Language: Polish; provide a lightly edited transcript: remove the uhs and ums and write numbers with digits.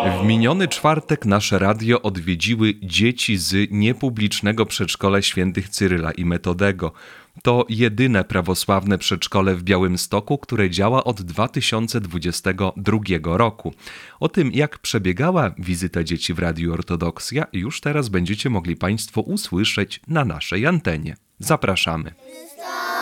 W miniony czwartek nasze radio odwiedziły dzieci z niepublicznego przedszkola świętych Cyryla i Metodego. To jedyne prawosławne przedszkole w Białymstoku, które działa od 2022 roku. O tym, jak przebiegała wizyta dzieci w Radiu Ortodoksja, już teraz będziecie mogli Państwo usłyszeć na naszej antenie. Zapraszamy.